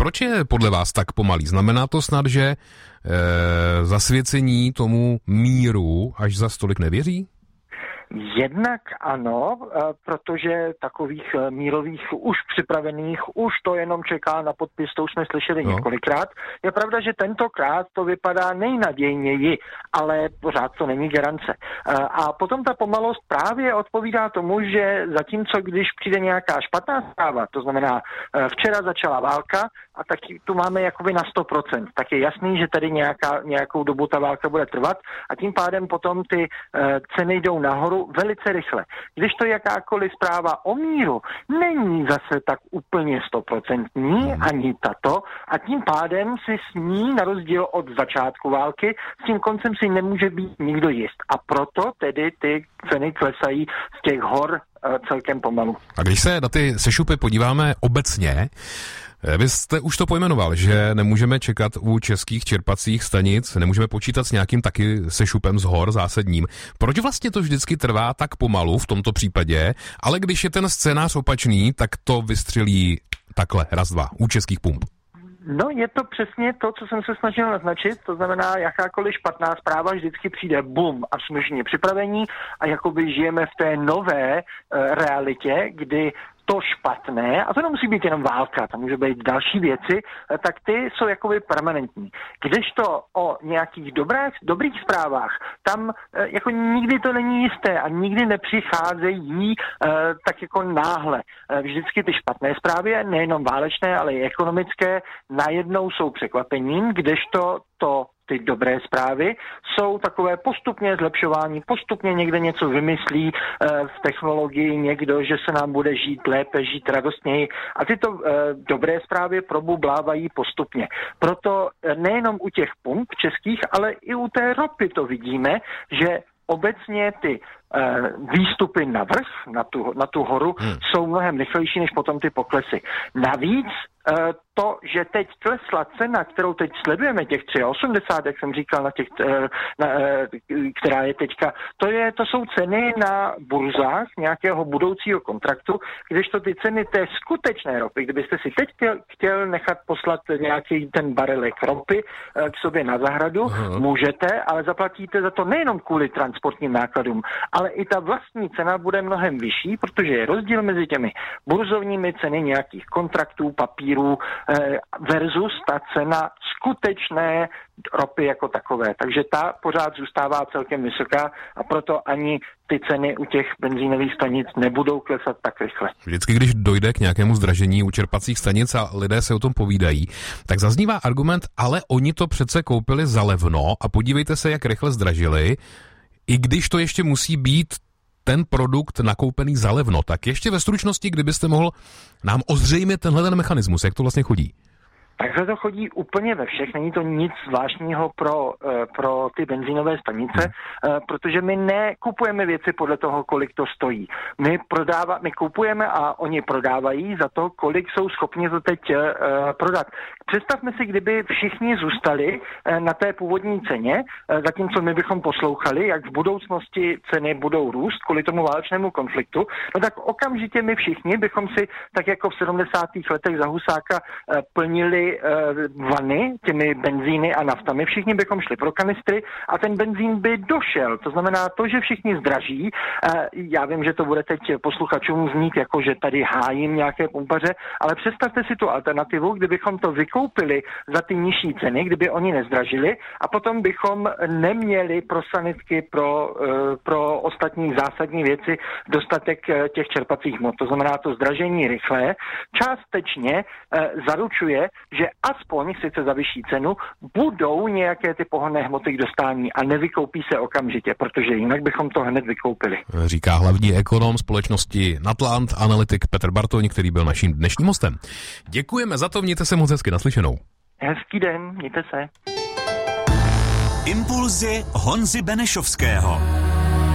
Proč je podle vás tak pomalý? Znamená to snad, že zasvěcení tomu míru až za stolik nevěří? Jednak ano, protože takových mírových už připravených, už to jenom čeká na podpis, to už jsme slyšeli několikrát. Je pravda, že tentokrát to vypadá nejnadějněji, ale pořád to není garance. A potom ta pomalost právě odpovídá tomu, že zatímco když přijde nějaká špatná zpráva, to znamená včera začala válka a tak tu máme jakoby na 100%, tak je jasný, že tady nějakou dobu ta válka bude trvat a tím pádem potom ty ceny jdou nahoru velice rychle. Když to jakákoliv zpráva o míru není zase tak úplně 100% ani tato a tím pádem si s ní, na rozdíl od začátku války, s tím koncem si nemůže být nikdo jist. A proto tedy ty ceny klesají z těch hor celkem pomalu. A když se na ty sešupy podíváme obecně, vy jste už to pojmenoval, že nemůžeme čekat u českých čerpacích stanic, nemůžeme počítat s nějakým taky sešupem z hor zásadním. Proč vlastně to vždycky trvá tak pomalu v tomto případě, ale když je ten scénář opačný, tak to vystřelí takhle, raz, dva, u českých pump? No, je to přesně to, co jsem se snažil naznačit, to znamená, jakákoliv špatná zpráva vždycky přijde bum a jsme všichni připravení a jakoby žijeme v té nové realitě, kdy to špatné, a to nemusí být jenom válka, tam může být další věci, tak ty jsou jakoby permanentní. Kdežto o nějakých dobrých zprávách, tam jako nikdy to není jisté a nikdy nepřicházejí tak jako náhle. Vždycky ty špatné zprávy, nejenom válečné, ale i ekonomické, najednou jsou překvapením, kdežto ty dobré zprávy jsou takové postupně zlepšování, postupně někde něco vymyslí v technologii někdo, že se nám bude žít lépe, žít radostněji a tyto dobré zprávy probublávají postupně. Proto nejenom u těch pump českých, ale i u té ropy to vidíme, že obecně ty výstupy navrch, na tu horu, jsou mnohem rychlejší než potom ty poklesy. Navíc to, že teď klesla cena, kterou teď sledujeme, těch 3,80, jak jsem říkal, která je teďka, to jsou ceny na burzách nějakého budoucího kontraktu, kdežto ty ceny té skutečné ropy, kdybyste si teď chtěl nechat poslat nějaký ten barelek ropy k sobě na zahradu, můžete, ale zaplatíte za to nejenom kvůli transportním nákladům, ale i ta vlastní cena bude mnohem vyšší, protože je rozdíl mezi těmi burzovními ceny nějakých kontraktů, papírů versus ta cena skutečné ropy jako takové. Takže ta pořád zůstává celkem vysoká a proto ani ty ceny u těch benzínových stanic nebudou klesat tak rychle. Vždycky, když dojde k nějakému zdražení u čerpacích stanic a lidé se o tom povídají, tak zaznívá argument, ale oni to přece koupili za levno a podívejte se, jak rychle zdražili, i když to ještě musí být ten produkt nakoupený za levno. Tak ještě ve stručnosti, kdybyste mohl nám ozřejmit tenhle mechanismus, jak to vlastně chodí. Takhle to chodí úplně ve všech, není to nic zvláštního pro ty benzínové stanice, protože my nekupujeme věci podle toho, kolik to stojí. My kupujeme a oni prodávají za to, kolik jsou schopni to teď prodat. Představme si, kdyby všichni zůstali na té původní ceně, zatímco my bychom poslouchali, jak v budoucnosti ceny budou růst kvůli tomu válečnému konfliktu, no tak okamžitě my všichni bychom si, tak jako v 70. letech za Husáka, plnili vany těmi benzíny a naftami. Všichni bychom šli pro kanistry a ten benzín by došel. To znamená to, že všichni zdraží. Já vím, že to bude teď posluchačům znít, jako že tady hájím nějaké pumpaře, ale představte si tu alternativu, kdybychom to vykoupili za ty nižší ceny, kdyby oni nezdražili a potom bychom neměli pro sanitky, pro ostatní zásadní věci dostatek těch čerpacích hmot. To znamená to zdražení rychlé částečně zaručuje, že aspoň sice za vyšší cenu budou nějaké ty pohonné hmoty k dostání a nevykoupí se okamžitě, protože jinak bychom to hned vykoupili. Říká hlavní ekonom společnosti Natlant, analytik Petr Bartoň, který byl naším dnešním hostem. Děkujeme za to, mějte se moc hezky, naslyšenou. Hezký den, mějte se. Impulzy Honzy Benešovského.